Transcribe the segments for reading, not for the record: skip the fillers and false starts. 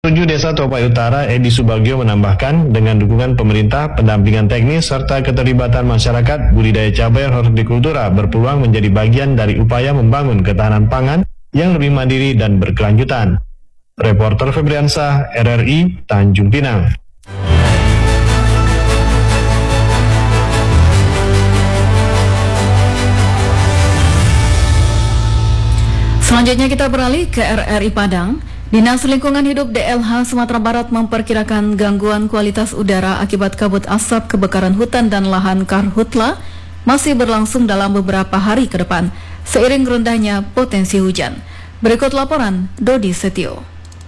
7 Desa Topai Utara, Edi Subagio menambahkan, dengan dukungan pemerintah, pendampingan teknis, serta keterlibatan masyarakat, budidaya cabai hortikultura berpeluang menjadi bagian dari upaya membangun ketahanan pangan yang lebih mandiri dan berkelanjutan. Reporter Febriansah, RRI, Tanjung Pinang. Selanjutnya kita beralih ke RRI Padang. Dinas Lingkungan Hidup DLH Sumatera Barat memperkirakan gangguan kualitas udara akibat kabut asap kebakaran hutan dan lahan karhutla masih berlangsung dalam beberapa hari ke depan, seiring rendahnya potensi hujan. Berikut laporan Dodi Setio.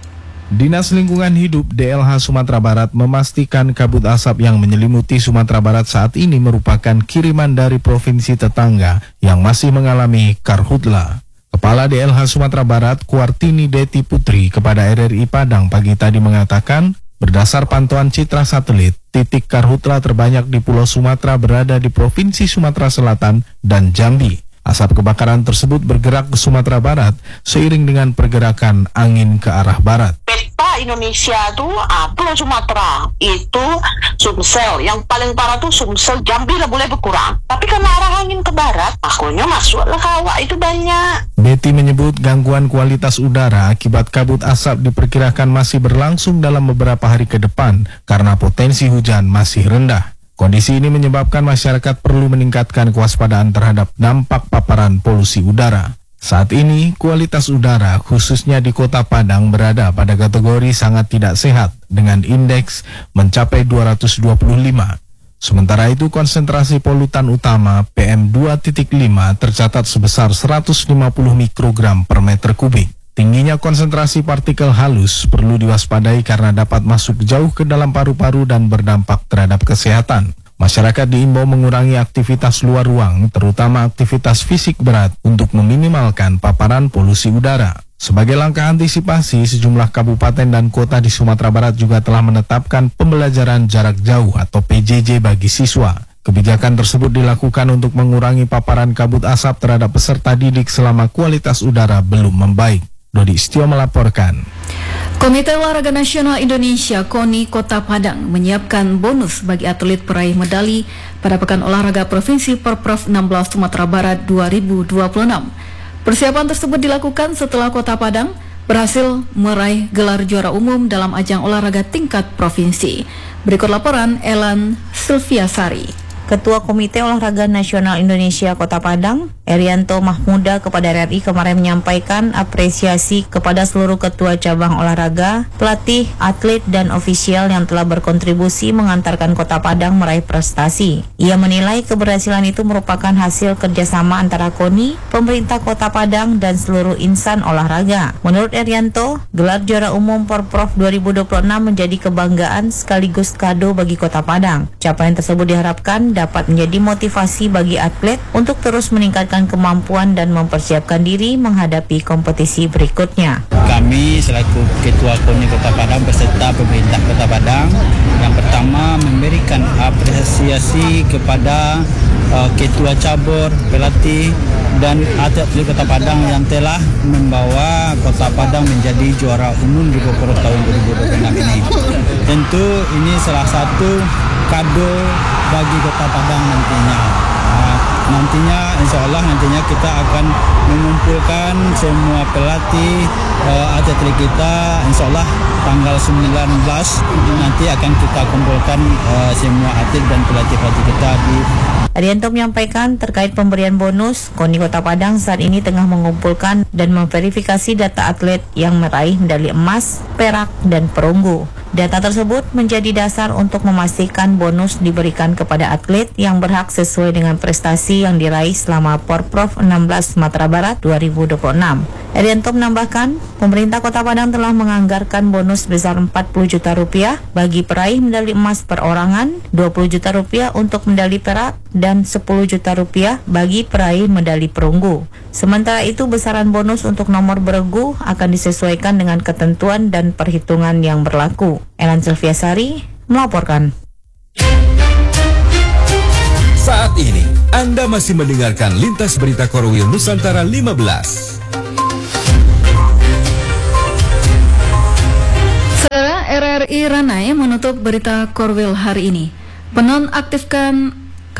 Dinas Lingkungan Hidup DLH Sumatera Barat memastikan kabut asap yang menyelimuti Sumatera Barat saat ini merupakan kiriman dari provinsi tetangga yang masih mengalami karhutla. Kepala DLH Sumatera Barat, Kuartini Deti Putri, kepada RRI Padang pagi tadi mengatakan, berdasar pantauan citra satelit, titik karhutla terbanyak di Pulau Sumatera berada di Provinsi Sumatera Selatan dan Jambi. Asap kebakaran tersebut bergerak ke Sumatera Barat seiring dengan pergerakan angin ke arah barat. Peta Indonesia tuh Pulau Sumatera itu Sumsel, yang paling parah tuh Sumsel, Jambi lah boleh berkurang. Tapi karena arah angin ke barat, akhirnya masuklah kawah itu banyak. Betty menyebut gangguan kualitas udara akibat kabut asap diperkirakan masih berlangsung dalam beberapa hari ke depan karena potensi hujan masih rendah. Kondisi ini menyebabkan masyarakat perlu meningkatkan kewaspadaan terhadap dampak paparan polusi udara. Saat ini, kualitas udara khususnya di Kota Padang berada pada kategori sangat tidak sehat dengan indeks mencapai 225. Sementara itu, konsentrasi polutan utama PM2.5 tercatat sebesar 150 mikrogram per meter kubik. Tingginya konsentrasi partikel halus perlu diwaspadai karena dapat masuk jauh ke dalam paru-paru dan berdampak terhadap kesehatan. Masyarakat diimbau mengurangi aktivitas luar ruang, terutama aktivitas fisik berat, untuk meminimalkan paparan polusi udara. Sebagai langkah antisipasi, sejumlah kabupaten dan kota di Sumatera Barat juga telah menetapkan pembelajaran jarak jauh atau PJJ bagi siswa. Kebijakan tersebut dilakukan untuk mengurangi paparan kabut asap terhadap peserta didik selama kualitas udara belum membaik. Dodi Setio melaporkan. Komite Olahraga Nasional Indonesia KONI Kota Padang menyiapkan bonus bagi atlet peraih medali pada Pekan Olahraga Provinsi Porprov 16 Sumatera Barat 2026. Persiapan tersebut dilakukan setelah Kota Padang berhasil meraih gelar juara umum dalam ajang olahraga tingkat provinsi. Berikut laporan Elan Sylviasari. Ketua Komite Olahraga Nasional Indonesia Kota Padang, Erianto Mahmuda, kepada RRI kemarin menyampaikan apresiasi kepada seluruh ketua cabang olahraga, pelatih, atlet, dan ofisial yang telah berkontribusi mengantarkan Kota Padang meraih prestasi. Ia menilai keberhasilan itu merupakan hasil kerjasama antara KONI, pemerintah Kota Padang, dan seluruh insan olahraga. Menurut Erianto, gelar juara umum Porprov 2026 menjadi kebanggaan sekaligus kado bagi Kota Padang. Capaian tersebut diharapkan dapat menjadi motivasi bagi atlet untuk terus meningkatkan kemampuan dan mempersiapkan diri menghadapi kompetisi berikutnya. Kami selaku Ketua KONI Kota Padang beserta pemerintah Kota Padang yang pertama memberikan apresiasi kepada Ketua Cabur, pelatih dan atlet Kota Padang yang telah membawa Kota Padang menjadi juara umum di Porprov tahun 2026 ini. Tentu ini salah satu kado bagi Kota Padang nantinya. Insya Allah nantinya kita akan mengumpulkan semua pelatih atlet kita. Insya Allah tanggal 19 nanti akan kita kumpulkan semua atlet dan pelatih-pelatih kita di. Arianto menyampaikan terkait pemberian bonus, KONI Kota Padang saat ini tengah mengumpulkan dan memverifikasi data atlet yang meraih medali emas, perak, dan perunggu. Data tersebut menjadi dasar untuk memastikan bonus diberikan kepada atlet yang berhak sesuai dengan prestasi yang diraih selama Porprov 16 Sumatera Barat 2026. Erianto menambahkan, pemerintah Kota Padang telah menganggarkan bonus sebesar 40 juta rupiah bagi peraih medali emas perorangan, 20 juta rupiah untuk medali perak, dan 10 juta rupiah bagi peraih medali perunggu. Sementara itu, besaran bonus untuk nomor beregu akan disesuaikan dengan ketentuan dan perhitungan yang berlaku. Elan Sylviasari melaporkan. Saat ini, Anda masih mendengarkan Lintas Berita Korwil Nusantara 15. RRI Ranai menutup berita Korwil hari ini. Penonaktifan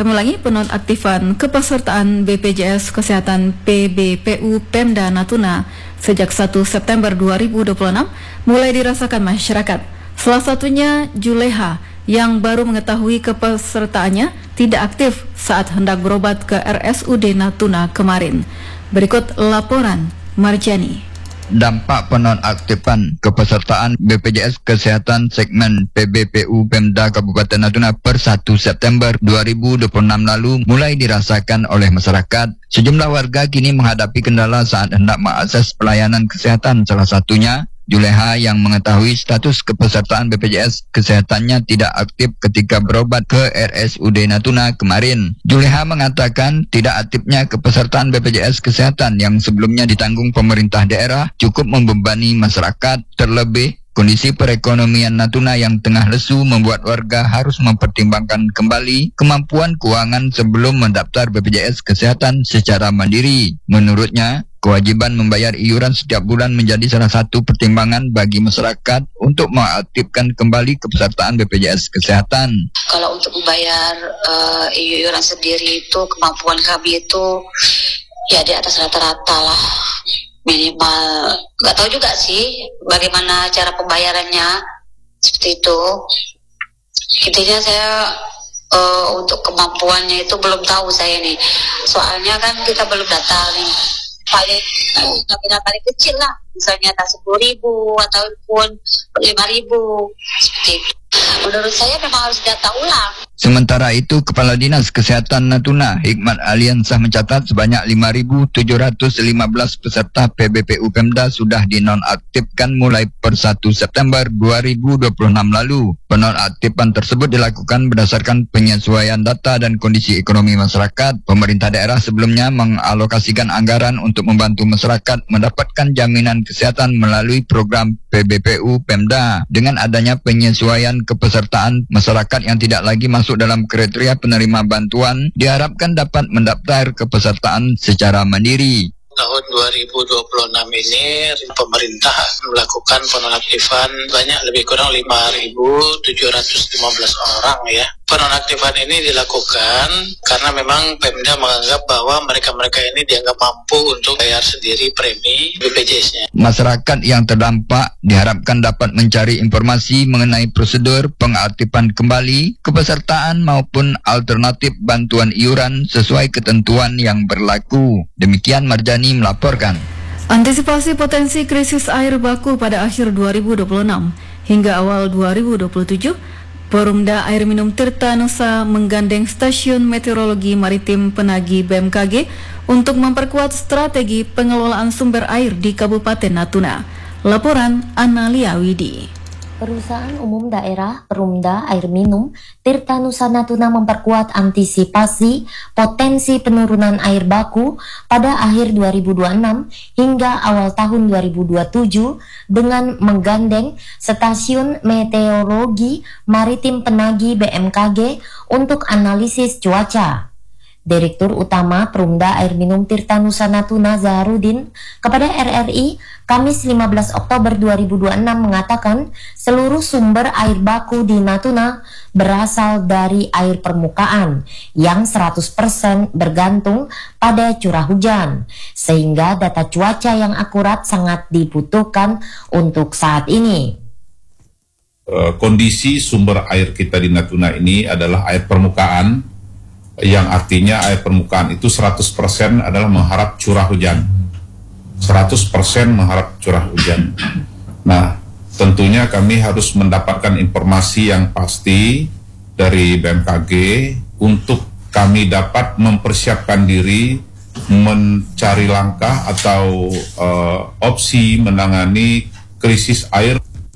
kepesertaan BPJS Kesehatan PBPU Pemda Natuna sejak 1 September 2026 mulai dirasakan masyarakat. Salah satunya Juleha yang baru mengetahui kepesertaannya tidak aktif saat hendak berobat ke RSUD Natuna kemarin. Berikut laporan Marjani. Dampak penonaktifan kepesertaan BPJS Kesehatan segmen PBPU Pemda Kabupaten Natuna per 1 September 2026 lalu mulai dirasakan oleh masyarakat. Sejumlah warga kini menghadapi kendala saat hendak mengakses pelayanan kesehatan, salah satunya Juleha yang mengetahui status kepesertaan BPJS Kesehatannya tidak aktif ketika berobat ke RSUD Natuna kemarin. Juleha mengatakan tidak aktifnya kepesertaan BPJS Kesehatan yang sebelumnya ditanggung pemerintah daerah cukup membebani masyarakat. Terlebih, kondisi perekonomian Natuna yang tengah lesu membuat warga harus mempertimbangkan kembali kemampuan keuangan sebelum mendaftar BPJS Kesehatan secara mandiri. Menurutnya, kewajiban membayar iuran setiap bulan menjadi salah satu pertimbangan bagi masyarakat untuk mengaktifkan kembali kepesertaan BPJS Kesehatan. Kalau untuk membayar iuran sendiri itu kemampuan kami itu ya di atas rata-rata lah, minimal. Nggak tahu juga sih bagaimana cara pembayarannya seperti itu. Intinya saya untuk kemampuannya itu belum tahu saya nih. Soalnya kan kita belum data nih. Paling nominal paling kecil lah, misalnya tak 10.000 ataupun 5.000 seperti itu. Menurut saya memang harus data ulang. Sementara itu, Kepala Dinas Kesehatan Natuna, Hikmat Aliansah mencatat sebanyak 5.715 peserta PBPU Pemda sudah dinonaktifkan mulai per 1 September 2026 lalu. Penonaktifan tersebut dilakukan berdasarkan penyesuaian data dan kondisi ekonomi masyarakat. Pemerintah daerah sebelumnya mengalokasikan anggaran untuk membantu masyarakat mendapatkan jaminan kesehatan melalui program PBPU Pemda. Dengan adanya penyesuaian kepesertaan, masyarakat yang tidak lagi masuk dalam kriteria penerima bantuan diharapkan dapat mendaftar kepesertaan secara mandiri. Tahun 2026 ini pemerintah melakukan penonaktifan banyak, lebih kurang 5.715 orang ya. Penonaktifan ini dilakukan karena memang Pemda menganggap bahwa mereka-mereka ini dianggap mampu untuk bayar sendiri premi BPJS-nya. Masyarakat yang terdampak diharapkan dapat mencari informasi mengenai prosedur pengaktifan kembali kepesertaan maupun alternatif bantuan iuran sesuai ketentuan yang berlaku. Demikian Marjani melaporkan. Antisipasi potensi krisis air baku pada akhir 2026 hingga awal 2027, Perumda Air Minum Tirta Nusa menggandeng Stasiun Meteorologi Maritim Penagi BMKG untuk memperkuat strategi pengelolaan sumber air di Kabupaten Natuna. Laporan Analia Widi. Perusahaan Umum Daerah Perumda Air Minum Tirta Nusa Natuna memperkuat antisipasi potensi penurunan air baku pada akhir 2026 hingga awal tahun 2027 dengan menggandeng Stasiun Meteorologi Maritim Penagi BMKG untuk analisis cuaca. Direktur Utama Perumda Air Minum Tirta Nusa Natuna Zaharudin kepada RRI Kamis 15 Oktober 2026 mengatakan seluruh sumber air baku di Natuna berasal dari air permukaan yang 100% bergantung pada curah hujan, sehingga data cuaca yang akurat sangat dibutuhkan untuk saat ini. Kondisi sumber air kita di Natuna ini adalah air permukaan, yang artinya air permukaan itu 100% adalah mengharap curah hujan. 100% mengharap curah hujan. Nah, tentunya kami harus mendapatkan informasi yang pasti dari BMKG untuk kami dapat mempersiapkan diri mencari langkah atau opsi menangani krisis air.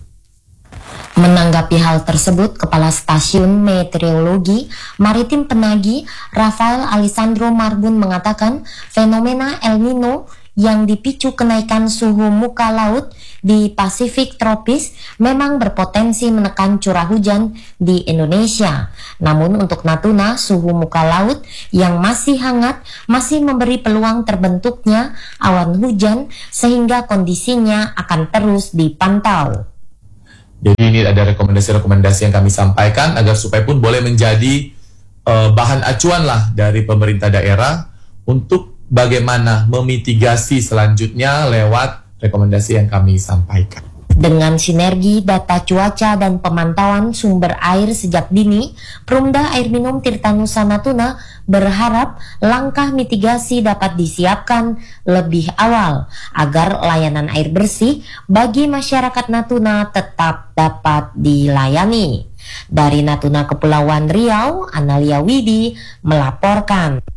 Menanggapi hal tersebut, Kepala Stasiun Meteorologi Maritim Penagi, Rafael Alessandro Marbun mengatakan fenomena El Nino yang dipicu kenaikan suhu muka laut di Pasifik tropis memang berpotensi menekan curah hujan di Indonesia. Namun untuk Natuna, suhu muka laut yang masih hangat masih memberi peluang terbentuknya awan hujan sehingga kondisinya akan terus dipantau. Jadi ini ada rekomendasi-rekomendasi yang kami sampaikan agar supaya pun boleh menjadi bahan acuan lah dari pemerintah daerah untuk bagaimana memitigasi selanjutnya lewat rekomendasi yang kami sampaikan. Dengan sinergi data cuaca dan pemantauan sumber air sejak dini, Perumda Air Minum Tirta Nusa Natuna berharap langkah mitigasi dapat disiapkan lebih awal agar layanan air bersih bagi masyarakat Natuna tetap dapat dilayani. Dari Natuna Kepulauan Riau, Analia Widi melaporkan.